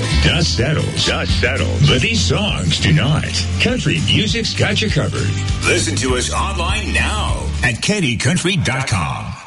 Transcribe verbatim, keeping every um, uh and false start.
Dust settles. Dust settles. But these songs do not. Country music's got you covered. Listen to us online now at Kenny Country dot com.